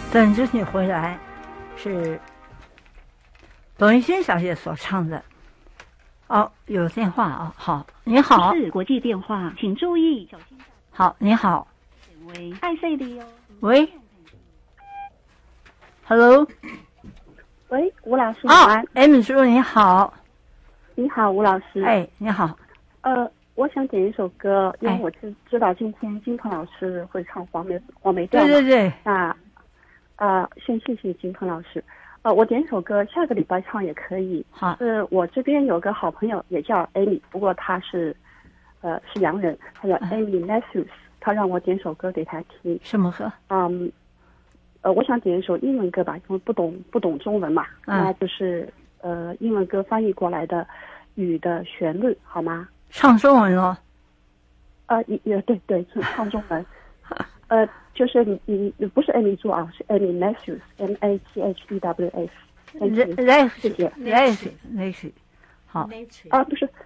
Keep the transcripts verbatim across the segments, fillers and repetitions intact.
等着你回来，是董玉欣小姐所唱的。哦，有电话啊、哦，好，你好， 是国际电话，请注意小心。 好，你好， 喂，爱谁的哟？ 喂 ，Hello， 喂，吴老师晚安。 啊 ，M 叔你好， 你好，吴老师。 哎，你好。 呃，我想点一首歌，因为哎我知知道今天金鹏老师会唱黄梅黄梅调对嘛。 对对。 那，呃，先谢谢金鹏老师。呃，我点一首歌，下个礼拜唱也可以。 好。 是我这边有个好朋友，也叫 Amy， 不过他是，呃，是洋人，他叫 Amy Matthews，他让我点首歌给他听。 什么歌？ 嗯，呃，我想点一首英文歌吧，因为不懂不懂中文嘛， 嗯、 那就是呃英文歌翻译过来的《雨的旋律》，好吗？ 唱中文哦。 呃，也对对，是唱中文。呃，就是你你你不是 Amy 做啊，是 Amy Matthews，M A T H E W S。 来， 谢谢。 来，来，好。 啊，不是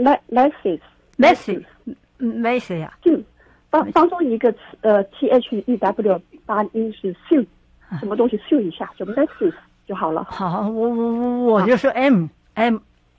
，Matthews，Matthews，Matthews 呀。 嗯，当当中一个词呃 T H E W 发音是秀，什么东西秀一下，就 Matthews 就好了。 好，我我我我就说 M M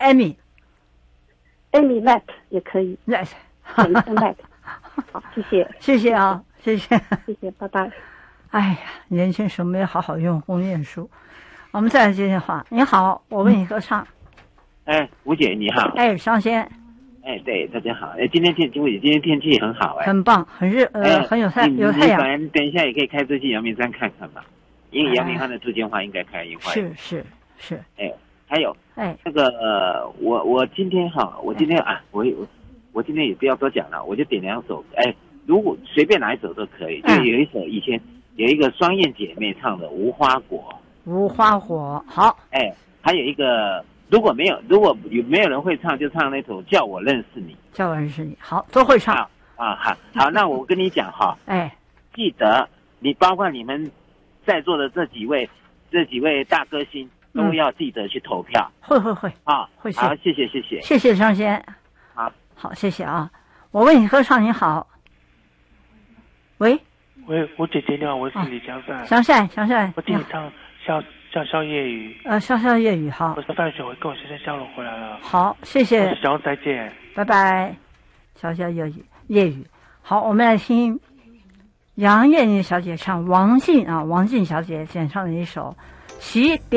Amy。Amy Mac 也可以。 来， 等一下 Mac。好，谢谢， 谢谢啊，谢谢， 谢谢，拜拜。 哎呀，年轻时候没有好好用功念书。我们再来接电话。你好，我为你歌唱。 哎，吴姐你好。 哎，尚先。 哎，对，大家好。哎，今天天，吴姐，今天天气很好哎。 很棒，很热，呃，哎、很有太有太阳。 你等一下也可以开车去阳明山看看嘛，因为阳明山的杜鹃花应该开樱花。 是是是。 哎，还有， 哎， 那个呃，我我今天哈，我今天、哎、啊，我我我今天也不要多讲了，我就点两首，哎，如果随便哪一首都可以，就有一首以前有一个双燕姐妹唱的《无花果》。 无花果，好。 哎，还有一个。如果没有，如果有没有人会唱，就唱那首《叫我认识你》。 叫我认识你，好，都会唱。 啊，啊好，好，那我跟你讲哈， 哎， 记得你包括你们在座的这几位，这几位大歌星都要记得去投票。 嗯、会会会啊， 会去。 好，谢谢谢谢， 谢谢尚先。 好， 好，谢谢啊。我为你歌唱，你好。喂， 喂，我姐姐你好，我是李祥善。 祥善，祥善， 我听你唱笑。笑笑夜雨， 呃，笑笑夜雨，好。 我是范雪，我跟我先生笑容回来了。 好，谢谢。 我是小再见， 拜拜。笑笑夜雨，夜雨，好，我们来听杨艳妮小姐唱王静啊，王静小姐演唱的一首《惜别》。